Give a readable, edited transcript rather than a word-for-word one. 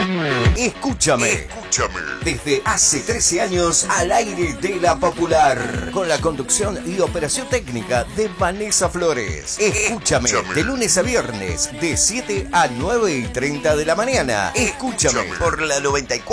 Escúchame. Desde hace 13 años al aire de La Popular. Con la conducción y operación técnica de Vanessa Flores. Escúchame. De lunes a viernes, de 7 a 9:30 de la mañana. Escúchame por la 94.